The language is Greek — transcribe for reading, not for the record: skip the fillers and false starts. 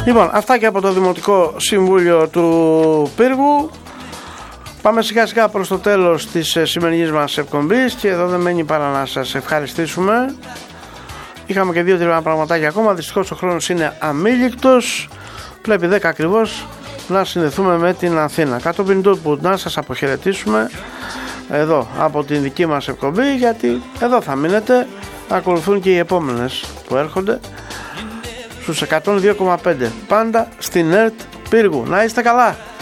Λοιπόν, αυτά και από το Δημοτικό Συμβούλιο του Πύργου. Πάμε σιγά σιγά προς το τέλος της σημερινής μας εκπομπής και εδώ δεν μένει παρά να σας ευχαριστήσουμε. Είχαμε και 2-3 πραγματάκια ακόμα, δυστυχώς ο χρόνος είναι αμήλικτος. Πρέπει 10 ακριβώς να συνδεθούμε με την Αθήνα. Κατόπιν τούτου να σας αποχαιρετήσουμε εδώ από την δική μας εκπομπή, γιατί εδώ θα μείνετε. Ακολουθούν και οι επόμενες που έρχονται στους 102,5 πάντα στην ΕΡΤ Πύργου. Να είστε καλά!